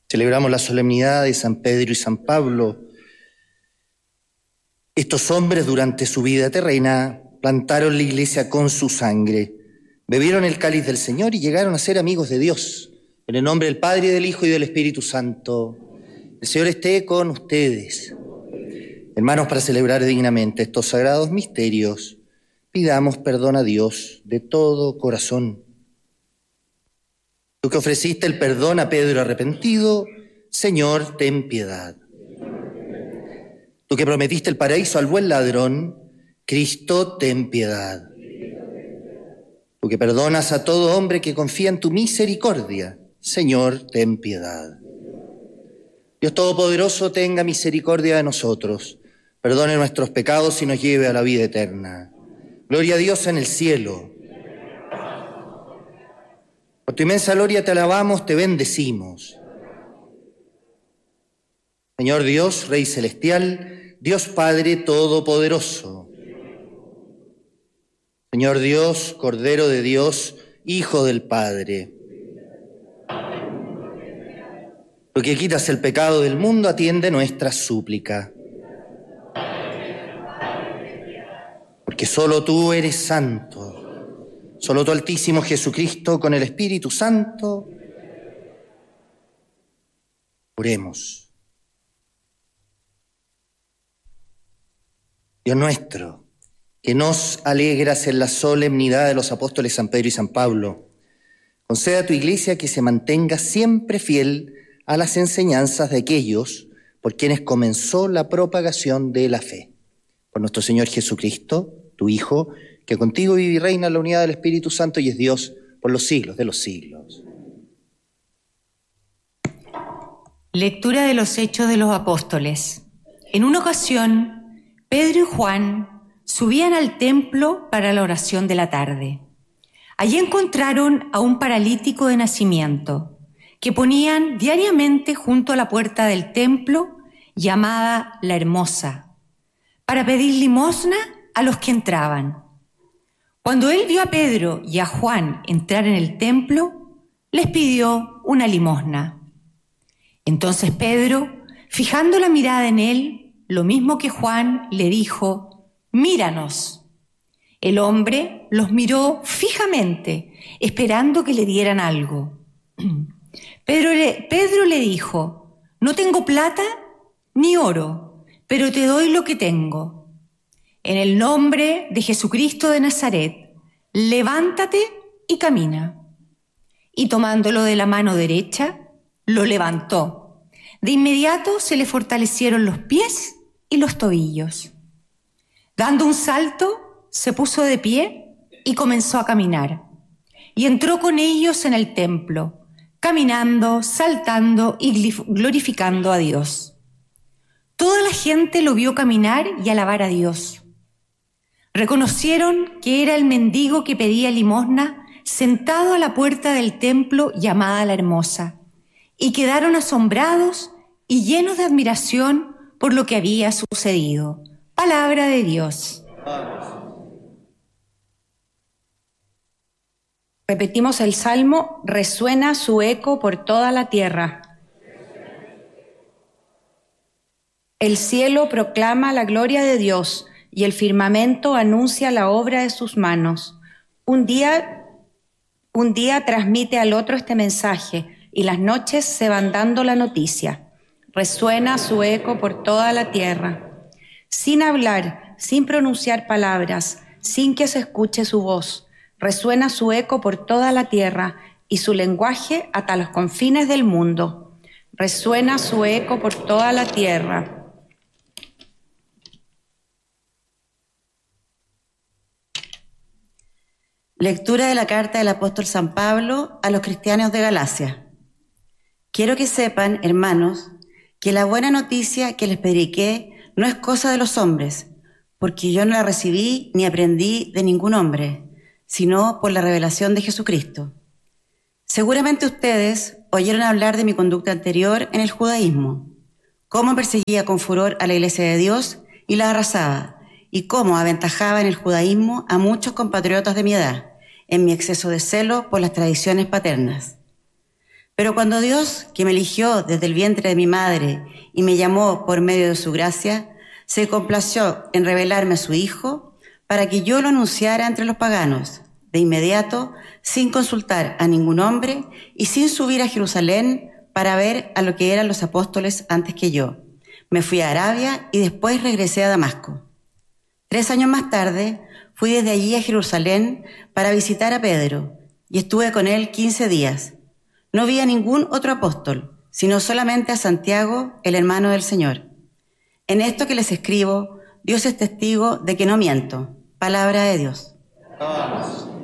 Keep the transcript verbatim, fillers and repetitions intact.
Celebramos la solemnidad de San Pedro y San Pablo. Estos hombres durante su vida terrena plantaron la iglesia con su sangre, bebieron el cáliz del Señor y llegaron a ser amigos de Dios. En el nombre del Padre, y del Hijo, y del Espíritu Santo. El Señor esté con ustedes. Hermanos, para celebrar dignamente estos sagrados misterios, pidamos perdón a Dios de todo corazón. Tú que ofreciste el perdón a Pedro arrepentido, Señor, ten piedad. Tú que prometiste el paraíso al buen ladrón, Cristo, ten piedad. Tú que perdonas a todo hombre que confía en tu misericordia, Señor, ten piedad. Dios Todopoderoso, tenga misericordia de nosotros, perdone nuestros pecados y nos lleve a la vida eterna. Gloria a Dios en el cielo. Por tu inmensa gloria te alabamos, te bendecimos. Señor Dios, Rey Celestial, Dios Padre Todopoderoso. Señor Dios, Cordero de Dios, Hijo del Padre. Tú que quitas el pecado del mundo, atiende nuestra súplica. Porque solo tú eres santo. Solo tú, Altísimo Jesucristo, con el Espíritu Santo. Oremos. Dios nuestro, que nos alegras en la solemnidad de los apóstoles San Pedro y San Pablo, concede a tu iglesia que se mantenga siempre fiel a las enseñanzas de aquellos por quienes comenzó la propagación de la fe. Por nuestro Señor Jesucristo, tu Hijo, que contigo vive y reina en la unidad del Espíritu Santo y es Dios por los siglos de los siglos. Lectura de los Hechos de los Apóstoles. En una ocasión, Pedro y Juan subían al templo para la oración de la tarde. Allí encontraron a un paralítico de nacimiento, que ponían diariamente junto a la puerta del templo, llamada La Hermosa, para pedir limosna a los que entraban. Cuando él vio a Pedro y a Juan entrar en el templo, les pidió una limosna. Entonces Pedro, fijando la mirada en él, lo mismo que Juan, le dijo: «Míranos». El hombre los miró fijamente, esperando que le dieran algo. Pedro le, Pedro le dijo: «No tengo plata ni oro, pero te doy lo que tengo. En el nombre de Jesucristo de Nazaret, levántate y camina». Y tomándolo de la mano derecha, lo levantó. De inmediato se le fortalecieron los pies y los tobillos. Dando un salto, se puso de pie y comenzó a caminar. Y entró con ellos en el templo, caminando, saltando y glorificando a Dios. Toda la gente lo vio caminar y alabar a Dios. Reconocieron que era el mendigo que pedía limosna sentado a la puerta del templo llamada La Hermosa, y quedaron asombrados y llenos de admiración por lo que había sucedido. Palabra de Dios. Repetimos el salmo: resuena su eco por toda la tierra. El cielo proclama la gloria de Dios y el firmamento anuncia la obra de sus manos. Un día, un día transmite al otro este mensaje y las noches se van dando la noticia. Resuena su eco por toda la tierra. Sin hablar, sin pronunciar palabras, sin que se escuche su voz, resuena su eco por toda la tierra y su lenguaje hasta los confines del mundo. Resuena su eco por toda la tierra. Lectura de la carta del apóstol San Pablo a los cristianos de Galacia. Quiero que sepan, hermanos, que la buena noticia que les prediqué no es cosa de los hombres, porque yo no la recibí ni aprendí de ningún hombre, sino por la revelación de Jesucristo. Seguramente ustedes oyeron hablar de mi conducta anterior en el judaísmo, cómo perseguía con furor a la iglesia de Dios y la arrasaba, y cómo aventajaba en el judaísmo a muchos compatriotas de mi edad, en mi exceso de celo por las tradiciones paternas. Pero cuando Dios, que me eligió desde el vientre de mi madre y me llamó por medio de su gracia, se complació en revelarme a su Hijo para que yo lo anunciara entre los paganos, de inmediato, sin consultar a ningún hombre y sin subir a Jerusalén para ver a lo que eran los apóstoles antes que yo. Me fui a Arabia y después regresé a Damasco. Tres años más tarde, fui desde allí a Jerusalén para visitar a Pedro y estuve con él quince días. No vi a ningún otro apóstol, sino solamente a Santiago, el hermano del Señor. En esto que les escribo, Dios es testigo de que no miento. Palabra de Dios. Vamos.